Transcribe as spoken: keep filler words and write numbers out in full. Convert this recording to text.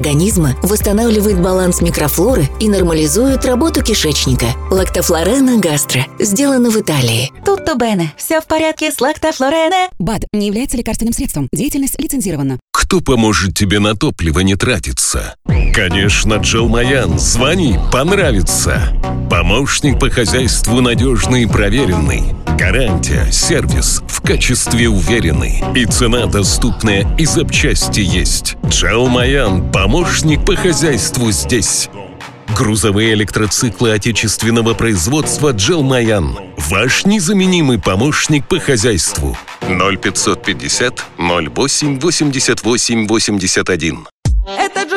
организма, восстанавливает баланс микрофлоры и нормализует работу кишечника. Лактофлорена Гастро. Сделано в Италии. Tutto bene. Все в порядке с Лактофлорене. БАД не является лекарственным средством. Деятельность лицензирована. Кто поможет тебе на топливо не тратиться? Конечно, Джелмаян. Звони, понравится. Помощник по хозяйству надежный и проверенный. Гарантия, сервис в качестве уверенный. И цена доступная, и запчасти есть. Джелмаян. Помощник по хозяйству здесь. Грузовые электроциклы отечественного производства Джелмаян. Ваш незаменимый помощник по хозяйству. ноль пятьсот пятьдесят ноль восемь восемьдесят восемь восемьдесят один. Это